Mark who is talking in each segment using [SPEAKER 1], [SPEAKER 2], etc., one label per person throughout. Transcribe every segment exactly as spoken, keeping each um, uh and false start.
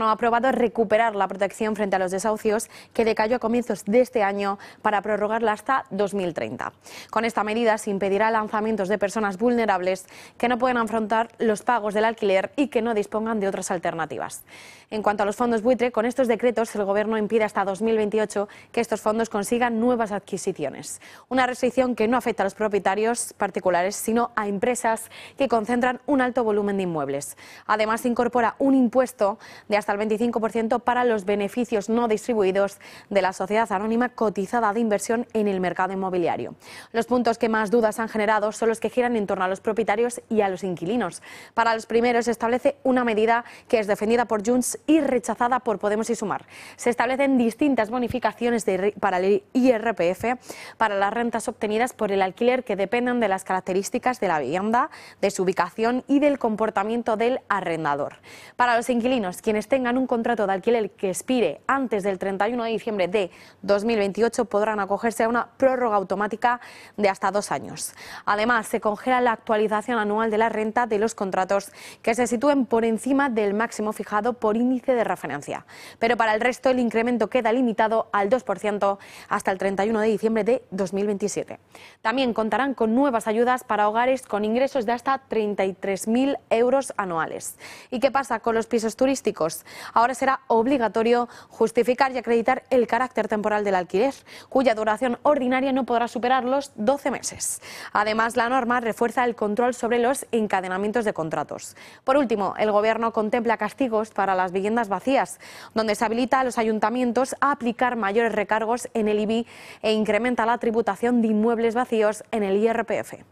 [SPEAKER 1] Gobierno ha aprobado recuperar la protección frente a los desahucios que decayó a comienzos de este año para prorrogarla hasta dos mil treinta. Con esta medida se impedirá lanzamientos de personas vulnerables que no pueden afrontar los pagos del alquiler y que no dispongan de otras alternativas. En cuanto a los fondos buitre, con estos decretos el Gobierno impide hasta dos mil veintiocho que estos fondos consigan nuevas adquisiciones. Una restricción que no afecta a los propietarios particulares, sino a empresas que concentran un alto volumen de inmuebles. Además, se incorpora un impuesto de hasta el veinticinco por ciento para los beneficios no distribuidos de la sociedad anónima cotizada de inversión en el mercado inmobiliario. Los puntos que más dudas han generado son los que giran en torno a los propietarios y a los inquilinos. Para los primeros se establece una medida que es defendida por Junts y rechazada por Podemos y Sumar. Se establecen distintas bonificaciones de, para el I R P F para las rentas obtenidas por el alquiler que dependan de las características de la vivienda, de su ubicación y del comportamiento del arrendador. Para los inquilinos, quienes tengan un contrato de alquiler que expire antes del treinta y uno de diciembre de dos mil veintiocho podrán acogerse a una prórroga automática de hasta dos años. Además, se congela la actualización anual de la renta de los contratos que se sitúen por encima del máximo fijado por índice de referencia. Pero para el resto el incremento queda limitado al dos por ciento hasta el treinta y uno de diciembre de dos mil veintisiete. También contarán con nuevas ayudas para hogares con ingresos de hasta treinta y tres mil euros anuales. ¿Y qué pasa con los pisos turísticos? Ahora será obligatorio justificar y acreditar el carácter temporal del alquiler, cuya duración ordinaria no podrá superar los doce meses. Además, la norma refuerza el control sobre los encadenamientos de contratos. Por último, el Gobierno contempla castigos para las viviendas vacías, donde se habilita a los ayuntamientos a aplicar mayores recargos en el I B I e incrementa la tributación de inmuebles vacíos en el I R P F.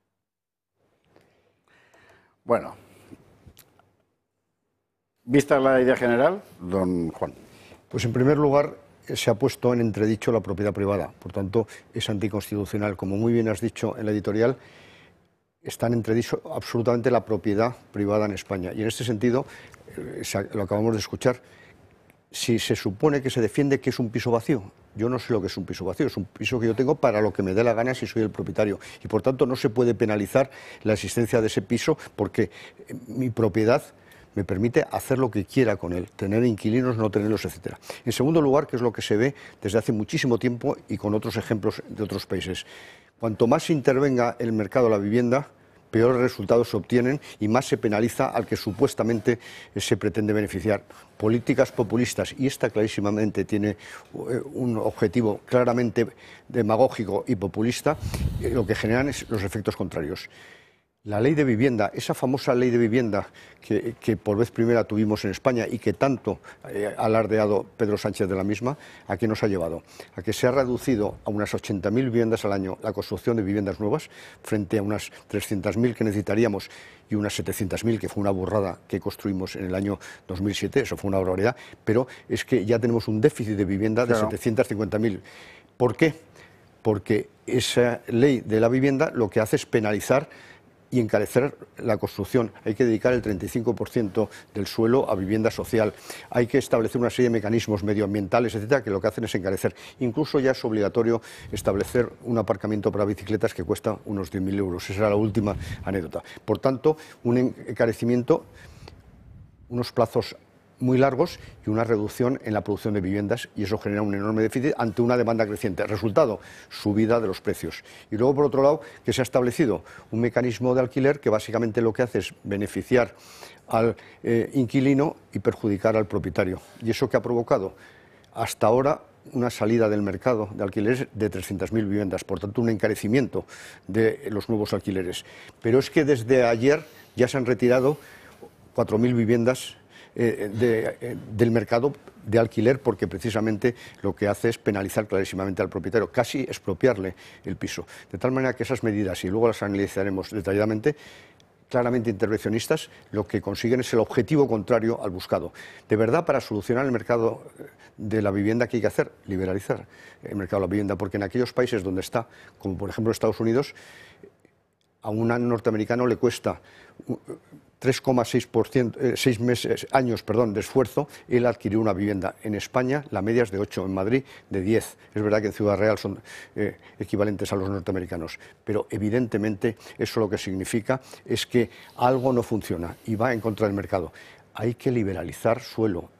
[SPEAKER 2] Bueno, vista la idea general, don Juan.
[SPEAKER 3] Pues en primer lugar se ha puesto en entredicho la propiedad privada, por tanto es anticonstitucional. Como muy bien has dicho en la editorial, está en entredicho absolutamente la propiedad privada en España. Y en este sentido, lo acabamos de escuchar, si se supone que se defiende que es un piso vacío, yo no sé lo que es un piso vacío, es un piso que yo tengo para lo que me dé la gana si soy el propietario. Y por tanto no se puede penalizar la existencia de ese piso porque mi propiedad me permite hacer lo que quiera con él, tener inquilinos, no tenerlos, etcétera. En segundo lugar, que es lo que se ve desde hace muchísimo tiempo y con otros ejemplos de otros países, cuanto más intervenga el mercado de la vivienda, peores resultados se obtienen y más se penaliza al que supuestamente se pretende beneficiar. Políticas populistas, y esta clarísimamente tiene un objetivo claramente demagógico y populista, lo que generan es los efectos contrarios. La ley de vivienda, esa famosa ley de vivienda que, que por vez primera tuvimos en España y que tanto eh, ha alardeado Pedro Sánchez de la misma, ¿a qué nos ha llevado? A que se ha reducido a unas ochenta mil viviendas al año la construcción de viviendas nuevas, frente a unas trescientas mil que necesitaríamos y unas setecientas mil, que fue una burrada que construimos en el año dos mil siete, eso fue una barbaridad, pero es que ya tenemos un déficit de vivienda de claro. setecientas cincuenta mil. ¿Por qué? Porque esa ley de la vivienda lo que hace es penalizar y encarecer la construcción. Hay que dedicar el treinta y cinco por ciento del suelo a vivienda social. Hay que establecer una serie de mecanismos medioambientales, etcétera, que lo que hacen es encarecer. Incluso ya es obligatorio establecer un aparcamiento para bicicletas que cuesta unos diez mil euros. Esa era la última anécdota. Por tanto, un encarecimiento, unos plazos muy largos y una reducción en la producción de viviendas, y eso genera un enorme déficit ante una demanda creciente. Resultado, subida de los precios. Y luego, por otro lado, que se ha establecido un mecanismo de alquiler que básicamente lo que hace es beneficiar al eh, inquilino y perjudicar al propietario. ¿Y eso qué ha provocado? Hasta ahora una salida del mercado de alquileres de trescientas mil viviendas, por tanto un encarecimiento de los nuevos alquileres. Pero es que desde ayer ya se han retirado cuatro mil viviendas Eh, de, eh, del mercado de alquiler, porque precisamente lo que hace es penalizar clarísimamente al propietario, casi expropiarle el piso. De tal manera que esas medidas, y luego las analizaremos detalladamente, claramente intervencionistas, lo que consiguen es el objetivo contrario al buscado. De verdad, para solucionar el mercado de la vivienda, ¿qué hay que hacer? Liberalizar el mercado de la vivienda, porque en aquellos países donde está, como por ejemplo Estados Unidos, a un norteamericano le cuesta tres coma seis por ciento, eh, seis meses, años perdón, de esfuerzo el adquirir una vivienda. En España la media es de ocho, en Madrid de diez. Es verdad que en Ciudad Real son eh, equivalentes a los norteamericanos, pero evidentemente eso lo que significa es que algo no funciona y va en contra del mercado. Hay que liberalizar suelo.